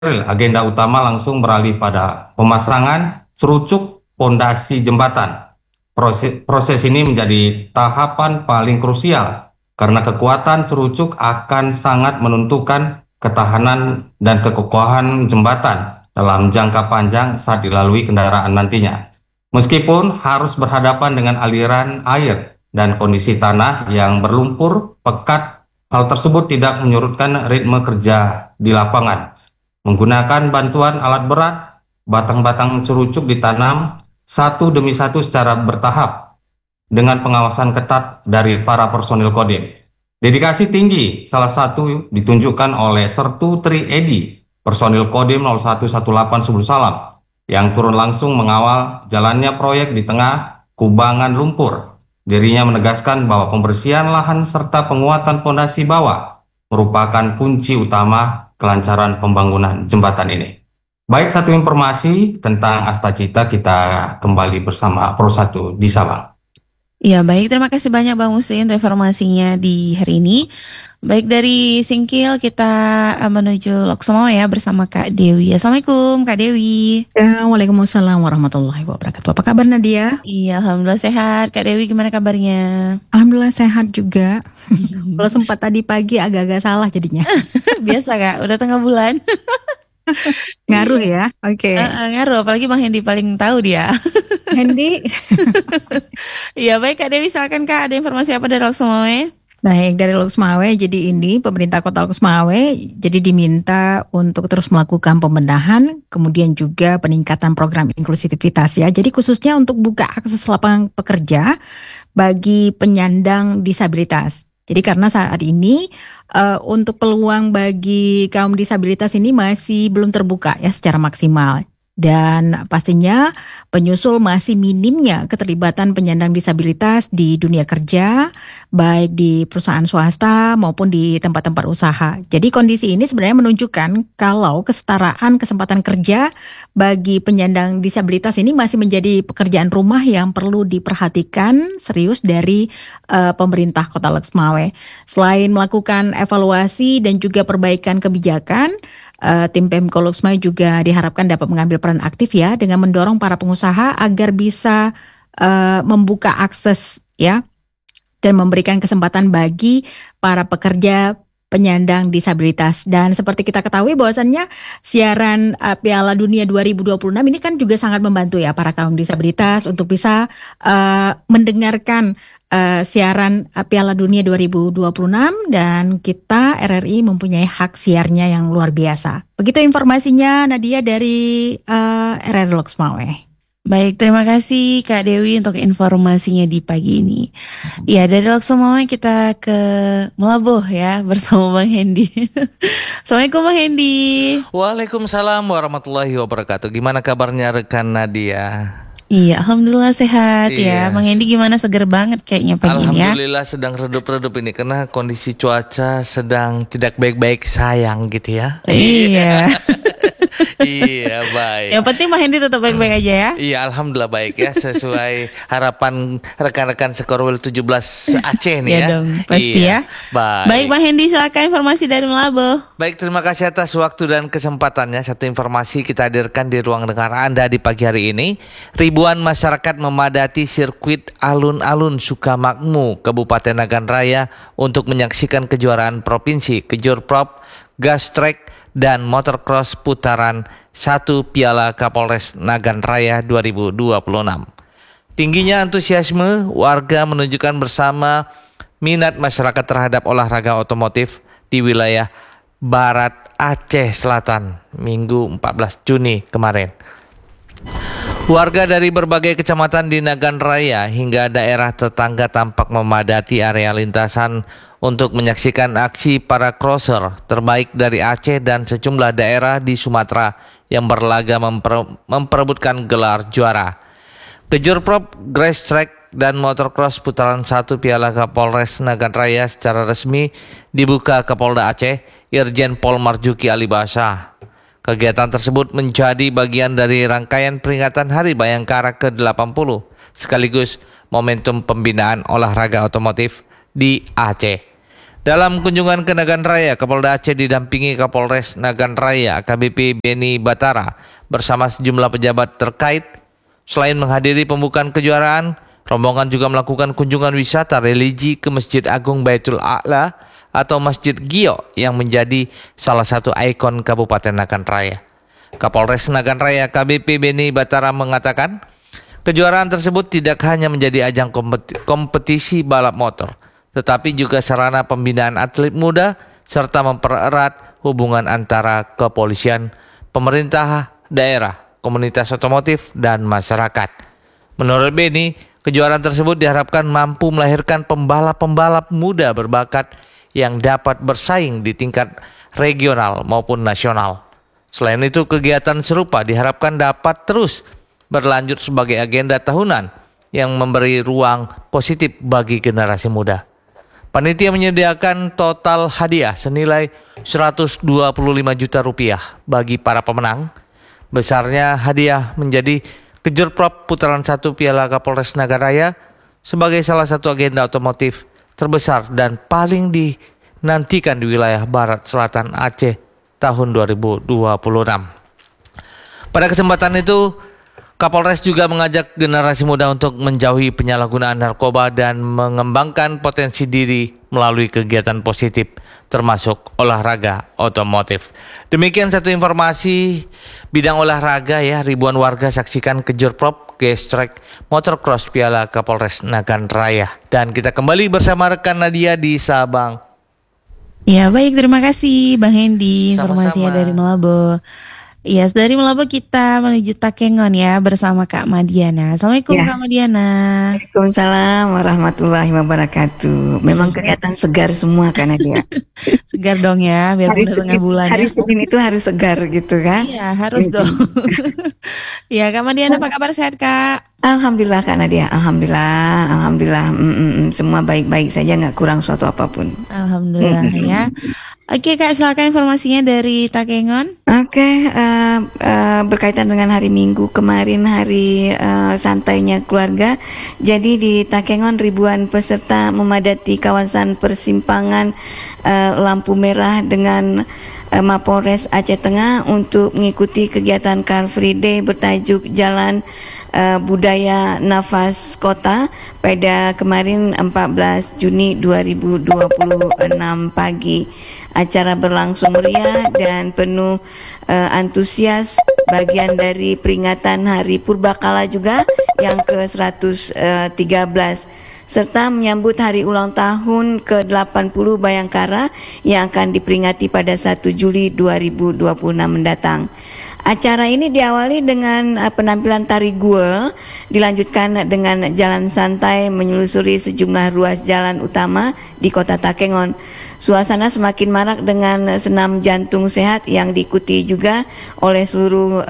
agenda utama langsung beralih pada pemasangan cerucuk pondasi jembatan. Proses ini menjadi tahapan paling krusial karena kekuatan cerucuk akan sangat menentukan ketahanan dan kekokohan jembatan dalam jangka panjang saat dilalui kendaraan nantinya. Meskipun harus berhadapan dengan aliran air dan kondisi tanah yang berlumpur pekat, hal tersebut tidak menyurutkan ritme kerja di lapangan. Menggunakan bantuan alat berat, batang-batang cerucuk ditanam satu demi satu secara bertahap dengan pengawasan ketat dari para personil Kodim. Dedikasi tinggi salah satu ditunjukkan oleh Sertu Tri Edi, personil Kodim 0118 Subul Salam, yang turun langsung mengawal jalannya proyek di tengah kubangan lumpur. Dirinya menegaskan bahwa pembersihan lahan serta penguatan pondasi bawah merupakan kunci utama kelancaran pembangunan jembatan ini. Baik, satu informasi tentang Astacita, kita kembali bersama Pro 1 di Sabang. Ya, baik. Terima kasih banyak Bang Husin untuk informasinya di hari ini. Baik, dari Singkil kita menuju Loksmawe ya bersama Kak Dewi. Assalamualaikum Kak Dewi. Ya, waalaikumsalam warahmatullahi wabarakatuh. Apa kabar Nadia? Iya, alhamdulillah sehat. Kak Dewi gimana kabarnya? Alhamdulillah sehat juga. Kalau sempat tadi pagi agak-agak salah jadinya. Biasa Kak, udah tengah bulan. Ngaruh ya? Oke. Ngaruh, apalagi Bang Hendy paling tahu dia. Hendy. Iya, baik Kak Dewi, silakan Kak, ada informasi apa dari Loksmawe? Baik, dari Loksmawe, jadi ini pemerintah kota Loksmawe jadi diminta untuk terus melakukan pembenahan, kemudian juga peningkatan program inklusivitas ya. Jadi khususnya untuk buka akses lapangan pekerja bagi penyandang disabilitas. Jadi karena saat ini untuk peluang bagi kaum disabilitas ini masih belum terbuka ya secara maksimal. Dan pastinya penyusul masih minimnya keterlibatan penyandang disabilitas di dunia kerja, baik di perusahaan swasta maupun di tempat-tempat usaha. Jadi kondisi ini sebenarnya menunjukkan kalau kesetaraan kesempatan kerja bagi penyandang disabilitas ini masih menjadi pekerjaan rumah yang perlu diperhatikan serius dari pemerintah Kota Loksmawe. Selain melakukan evaluasi dan juga perbaikan kebijakan, tim Pemko Loksmawe juga diharapkan dapat mengambil peran aktif ya dengan mendorong para pengusaha agar bisa membuka akses ya dan memberikan kesempatan bagi para pekerja penyandang disabilitas. Dan seperti kita ketahui bahwasannya siaran Piala Dunia 2026 ini kan juga sangat membantu ya para kaum disabilitas untuk bisa mendengarkan siaran Piala Dunia 2026 dan kita RRI mempunyai hak siarnya yang luar biasa. Begitu informasinya Nadia dari RRI Loksmawe. Baik, terima kasih Kak Dewi untuk informasinya di pagi ini. Ya, dari Loksmawe kita ke Melabuh ya bersama Bang Hendy. Assalamualaikum Bang Hendy. Waalaikumsalam warahmatullahi wabarakatuh. Gimana kabarnya rekan Nadia? Iya, alhamdulillah sehat ya. Iya. Bang Hendy gimana, seger banget kayaknya pagi ini ya. Alhamdulillah sedang redup-redup ini karena kondisi cuaca sedang tidak baik-baik sayang gitu ya. Iya. Iya, baik. Yang penting Bang Hendy tetap baik-baik aja ya. Iya, alhamdulillah baik ya, sesuai harapan rekan-rekan Sekorwil 17 Aceh nih Ya ya. dong, pasti Iya. ya. Baik Bang Hendy, silakan informasi dari Melabuh. Baik, terima kasih atas waktu dan kesempatannya. Satu informasi kita hadirkan di ruang dengar Anda di pagi hari ini. Ribuan masyarakat memadati sirkuit alun-alun Sukamakmur, Kabupaten Nagan Raya untuk menyaksikan kejuaraan provinsi, Kejurprop, Gas Track, dan Motocross putaran 1 Piala Kapolres Nagan Raya 2026. Tingginya antusiasme warga menunjukkan bersama minat masyarakat terhadap olahraga otomotif di wilayah Barat Aceh Selatan Minggu 14 Juni kemarin. Warga dari berbagai kecamatan di Nagan Raya hingga daerah tetangga tampak memadati area lintasan untuk menyaksikan aksi para crosser terbaik dari Aceh dan sejumlah daerah di Sumatera yang berlaga memperebutkan gelar juara. Kejurprop, Grass Track, dan Motocross putaran 1 Piala Kapolres Nagan Raya secara resmi dibuka Kapolda Aceh, Irjen Pol Marjuki Ali Bashar. Kegiatan tersebut menjadi bagian dari rangkaian peringatan Hari Bayangkara ke-80 sekaligus momentum pembinaan olahraga otomotif di Aceh. Dalam kunjungan ke Nagan Raya, Kapolda Aceh didampingi Kapolres Nagan Raya AKBP Beni Batara bersama sejumlah pejabat terkait. Selain menghadiri pembukaan kejuaraan, rombongan juga melakukan kunjungan wisata religi ke Masjid Agung Baitul A'la atau Masjid Gio yang menjadi salah satu ikon Kabupaten Nagan Raya. Kapolres Nagan Raya AKBP Beni Batara mengatakan, kejuaraan tersebut tidak hanya menjadi ajang kompetisi balap motor, tetapi juga sarana pembinaan atlet muda serta mempererat hubungan antara kepolisian, pemerintah daerah, komunitas otomotif, dan masyarakat. Menurut Beni, kejuaraan tersebut diharapkan mampu melahirkan pembalap-pembalap muda berbakat yang dapat bersaing di tingkat regional maupun nasional. Selain itu, kegiatan serupa diharapkan dapat terus berlanjut sebagai agenda tahunan yang memberi ruang positif bagi generasi muda. Panitia menyediakan total hadiah senilai Rp125 juta bagi para pemenang. Besarnya hadiah menjadi Kejurprop Putaran 1 Piala Kapolres Nagan Raya sebagai salah satu agenda otomotif terbesar dan paling dinantikan di wilayah Barat Selatan Aceh tahun 2026. Pada kesempatan itu, Kapolres juga mengajak generasi muda untuk menjauhi penyalahgunaan narkoba dan mengembangkan potensi diri melalui kegiatan positif termasuk olahraga otomotif. Demikian satu informasi bidang olahraga ya. Ribuan warga saksikan Kejurprop Gestrek Motocross Piala Kapolres Nagan Raya. Dan kita kembali bersama rekan Nadia di Sabang. Ya baik, terima kasih Bang Hendy informasinya Sama-sama. dari Malabo. Ya, dari Malabo kita menuju Takengon ya bersama Kak Madiana. Assalamualaikum Ya. Kak Madiana. Waalaikumsalam warahmatullahi wabarakatuh. Memang kelihatan segar semua kan dia. Segar dong ya, biar Hari benar tengah Senin, bulan hari ya. Senin itu harus segar gitu kan? Iya, harus dong. Ya, Kak Madiana apa kabar, sehat Kak? Alhamdulillah Kak Nadia, alhamdulillah, semua baik-baik saja, nggak kurang suatu apapun. Alhamdulillah ya. Oke Kak, silakan informasinya dari Takengon. Oke, berkaitan dengan hari Minggu kemarin, hari santainya keluarga. Jadi di Takengon ribuan peserta memadati kawasan persimpangan lampu merah dengan Mapolres Aceh Tengah untuk mengikuti kegiatan Car Free Day bertajuk Jalan Budaya Nafas Kota pada kemarin 14 Juni 2026 pagi. Acara berlangsung meriah dan penuh antusias, bagian dari peringatan Hari Purbakala juga yang ke-113 serta menyambut hari ulang tahun ke-80 Bayangkara yang akan diperingati pada 1 Juli 2026 mendatang. Acara ini diawali dengan penampilan tari guel, dilanjutkan dengan jalan santai menyusuri sejumlah ruas jalan utama di Kota Takengon. Suasana semakin marak dengan senam jantung sehat yang diikuti juga oleh seluruh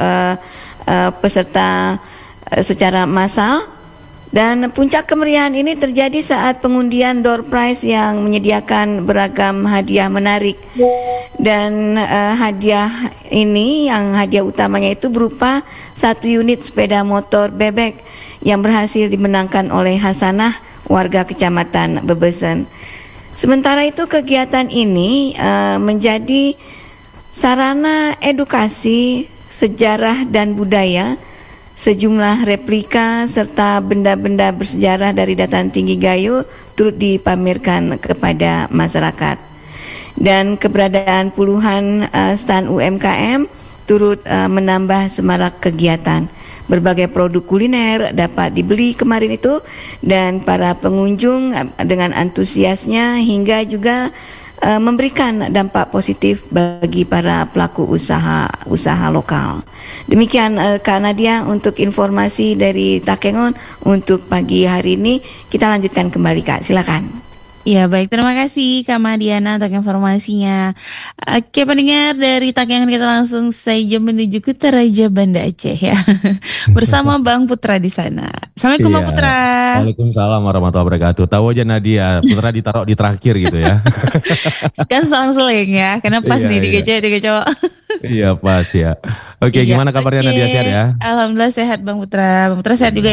peserta secara massal. Dan puncak kemeriahan ini terjadi saat pengundian door prize yang menyediakan beragam hadiah menarik. Dan hadiah ini, yang hadiah utamanya itu berupa 1 unit sepeda motor bebek yang berhasil dimenangkan oleh Hasanah, warga Kecamatan Bebesen. Sementara itu kegiatan ini menjadi sarana edukasi sejarah dan budaya. Sejumlah replika serta benda-benda bersejarah dari Dataran Tinggi Gayo turut dipamerkan kepada masyarakat. Dan keberadaan puluhan stan UMKM turut menambah semarak kegiatan. Berbagai produk kuliner dapat dibeli kemarin itu, dan para pengunjung dengan antusiasnya hingga juga memberikan dampak positif bagi para pelaku usaha lokal. Demikian Kak Nadia untuk informasi dari Takengon untuk pagi hari ini. Kita lanjutkan kembali Kak, silakan. Ya baik, terima kasih Kak Madiana untuk informasinya. Oke pendengar, dari Takengon kita langsung saja menuju ke Toraja Banda Aceh ya. Bersama Bang Putra di sana. Assalamualaikum Bang Putra. Waalaikumsalam warahmatullahi wabarakatuh. Tahu aja Nadia, Putra ditaruh di terakhir gitu ya. Sekarang selang-seling ya, karena pas nih tiga cowok. Iya pas ya. Oke, Iya, gimana kabarnya oke. Nadia, sehat ya? Alhamdulillah sehat Bang Putra. Bang Putra sehat juga ya?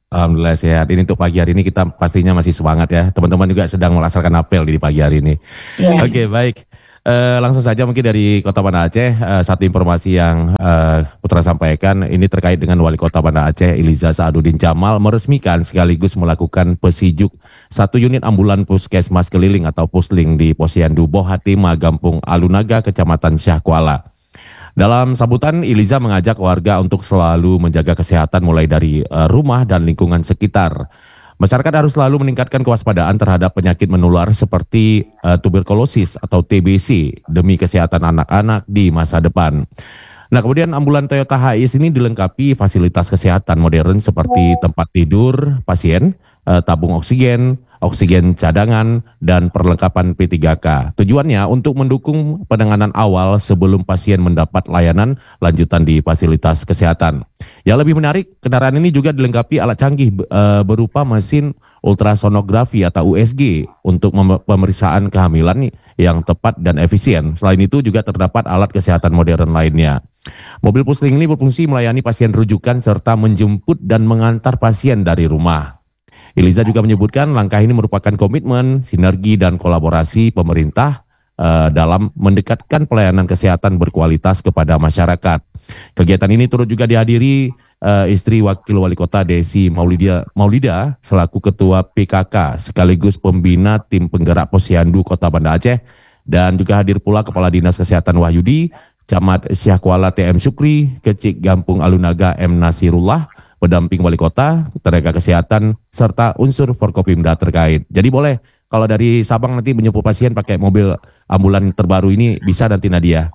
Alhamdulillah sehat. Ini untuk pagi hari ini kita pastinya masih semangat ya. Teman-teman juga sedang melaksanakan apel di pagi hari ini. Iya. Oke, baik. Langsung saja mungkin dari Kota Banda Aceh, satu informasi yang Putra sampaikan ini terkait dengan Wali Kota Banda Aceh Iliza Saaduddin Jamal meresmikan sekaligus melakukan pesijuk satu unit ambulan puskesmas keliling atau pusling di Posyandu Bohatima, Gampung Alunaga, Kecamatan Syahkuala. Dalam sambutan, Iliza mengajak warga untuk selalu menjaga kesehatan mulai dari rumah dan lingkungan sekitar. Masyarakat harus selalu meningkatkan kewaspadaan terhadap penyakit menular seperti tuberkulosis atau TBC demi kesehatan anak-anak di masa depan. Nah, kemudian ambulan Toyota HIS ini dilengkapi fasilitas kesehatan modern seperti tempat tidur pasien, tabung oksigen, oksigen cadangan, dan perlengkapan P3K. Tujuannya untuk mendukung penanganan awal sebelum pasien mendapat layanan lanjutan di fasilitas kesehatan. Yang lebih menarik, kendaraan ini juga dilengkapi alat canggih berupa mesin ultrasonografi atau USG untuk pemeriksaan kehamilan yang tepat dan efisien. Selain itu juga terdapat alat kesehatan modern lainnya. Mobil pusling ini berfungsi melayani pasien rujukan serta menjemput dan mengantar pasien dari rumah. Iliza juga menyebutkan langkah ini merupakan komitmen, sinergi, dan kolaborasi pemerintah dalam mendekatkan pelayanan kesehatan berkualitas kepada masyarakat. Kegiatan ini turut juga dihadiri istri Wakil Wali Kota Desi Maulida selaku Ketua PKK sekaligus pembina tim penggerak Posyandu Kota Banda Aceh, dan juga hadir pula Kepala Dinas Kesehatan Wahyudi, Camat Syahkuala TM Sukri, Kecik Gampung Alunaga M Nasirullah, pendamping wali kota, tenaga kesehatan, serta unsur Forkopimda terkait. Jadi boleh kalau dari Sabang nanti menjemput pasien pakai mobil ambulan terbaru ini bisa nanti Nadia.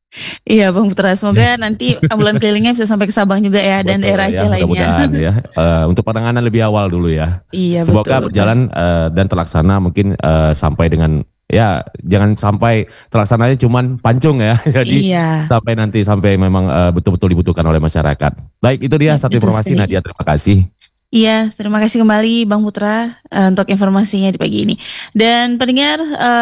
Iya Bang Putra, semoga nanti ambulan kelilingnya bisa sampai ke Sabang juga ya, dan Betul, daerah Aceh lainnya. Mudah-mudahan ya. Untuk penanganan lebih awal dulu ya. Iya, Semoga betul. berjalan dan terlaksana mungkin sampai dengan ya jangan sampai terlaksananya cuman pancung ya. Jadi Iya. sampai memang betul-betul dibutuhkan oleh masyarakat. Baik, itu dia Ya, satu betul informasi sekali. Nadia, terima kasih. Iya, terima kasih kembali Bang Putra untuk informasinya di pagi ini. Dan pendengar,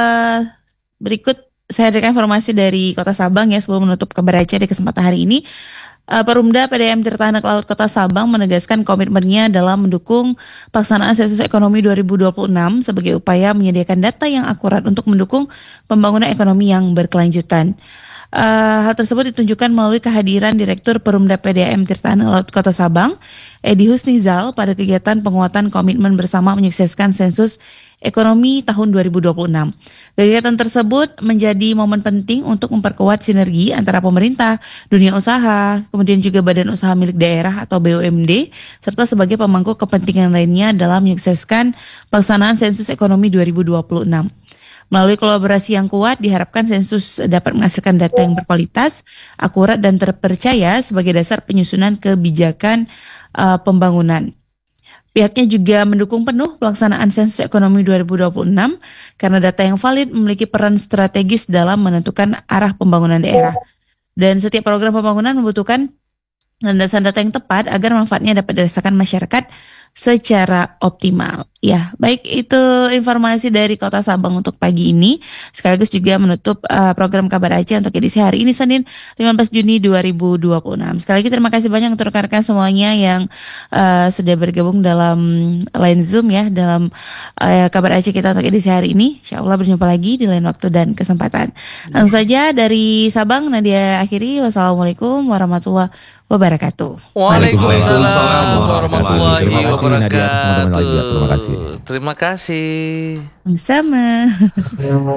berikut saya hadirkan informasi dari Kota Sabang ya sebelum menutup kabar Aceh di kesempatan hari ini. Perumda PDAM Tirta Anak Laut Kota Sabang menegaskan komitmennya dalam mendukung pelaksanaan sensus ekonomi 2026 sebagai upaya menyediakan data yang akurat untuk mendukung pembangunan ekonomi yang berkelanjutan. Hal tersebut ditunjukkan melalui kehadiran Direktur Perumda PDAM Tirta Anak Laut Kota Sabang, Edi Husnizal, pada kegiatan penguatan komitmen bersama menyukseskan sensus ekonomi tahun 2026. Kegiatan tersebut menjadi momen penting untuk memperkuat sinergi antara pemerintah, dunia usaha, kemudian juga badan usaha milik daerah atau BUMD, serta sebagai pemangku kepentingan lainnya dalam menyukseskan pelaksanaan sensus ekonomi 2026. Melalui kolaborasi yang kuat, diharapkan sensus dapat menghasilkan data yang berkualitas, akurat, dan terpercaya sebagai dasar penyusunan kebijakan pembangunan. Pihaknya juga mendukung penuh pelaksanaan sensus ekonomi 2026 karena data yang valid memiliki peran strategis dalam menentukan arah pembangunan daerah. Dan setiap program pembangunan membutuhkan landasan data yang tepat agar manfaatnya dapat dirasakan masyarakat secara optimal. Ya, baik, itu informasi dari Kota Sabang untuk pagi ini. Sekaligus juga menutup program Kabar Aceh untuk edisi hari ini Senin 15 Juni 2026. Sekali lagi terima kasih banyak untuk rekan-rekan semuanya yang sudah bergabung dalam line Zoom ya dalam Kabar Aceh kita untuk edisi hari ini. Insya Allah berjumpa lagi di lain waktu dan kesempatan. Langsung saja dari Sabang, Nadia akhiri. Wassalamualaikum warahmatullahi wabarakatuh. Waalaikumsalam warahmatullahi Terima kasih, Nadia. Teman-teman lagi ya, terima wabarakatuh. kasih. Terima kasih. Sama.